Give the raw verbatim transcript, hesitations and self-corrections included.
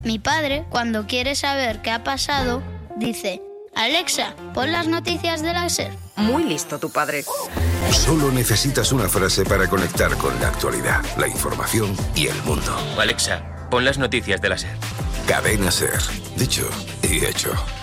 Mi padre, cuando quiere saber qué ha pasado, dice: Alexa, pon las noticias de la SER. Muy listo tu padre. Solo necesitas una frase para conectar con la actualidad, la información y el mundo. Alexa, pon las noticias de la SER. Cadena SER. Dicho y hecho.